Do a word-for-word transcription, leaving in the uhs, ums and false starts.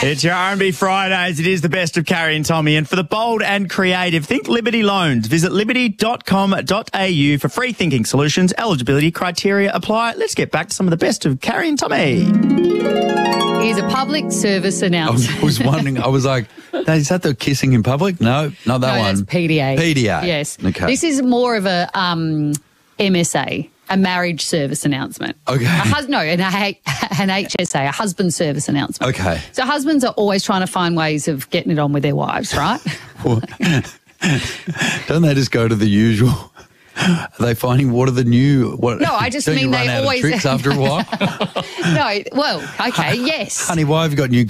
It's your R and B Fridays. It is the best of Carrie and Tommy. And for the bold and creative, think Liberty Loans. Visit liberty dot com dot a u for free thinking solutions. Eligibility criteria apply. Let's get back to some of the best of Carrie and Tommy. Here's a public service I announcement. was wondering, I was like, is that the kissing in public? No, not that no, one. that's P D A. P D A. Yes. Okay. This is more of a um, M S A, a marriage service announcement. Okay. A hus- no, an, an H S A, a husband service announcement. Okay. So husbands are always trying to find ways of getting it on with their wives, right? Don't they just go to the usual? Are they finding what are the new? What, No, I just don't mean you run they out always- of tricks after a while. No, well, okay, yes. Honey, why have you got new